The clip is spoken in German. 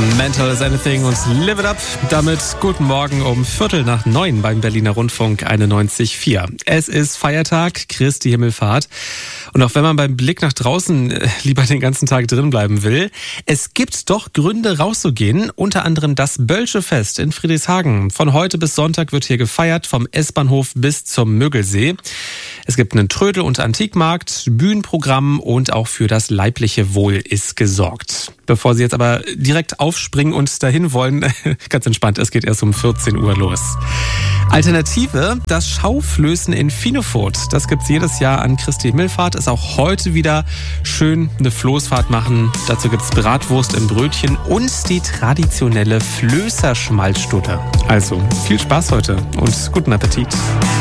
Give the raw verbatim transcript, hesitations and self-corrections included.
Mental as Anything und Live It Up. Damit guten Morgen um Viertel nach neun beim Berliner Rundfunk einundneunzig Komma vier. Es ist Feiertag, Christi Himmelfahrt. Und auch wenn man beim Blick nach draußen lieber den ganzen Tag drin bleiben will, es gibt doch Gründe rauszugehen. Unter anderem das Bölsche Fest in Friedrichshagen. Von heute bis Sonntag wird hier gefeiert, vom S-Bahnhof bis zum Mögelsee. Es gibt einen Trödel- und Antikmarkt, Bühnenprogramm und auch für das leibliche Wohl ist gesorgt. Bevor Sie jetzt aber direkt aufspringen und dahin wollen, ganz entspannt, es geht erst um vierzehn Uhr los. Alternative, das Schauflößen in Finefurt. Das gibt's jedes Jahr an Christi Himmelfahrt. Ist auch heute wieder schön eine Floßfahrt machen. Dazu gibt's Bratwurst im Brötchen und die traditionelle Flößerschmalzstulle. Also viel Spaß heute und guten Appetit.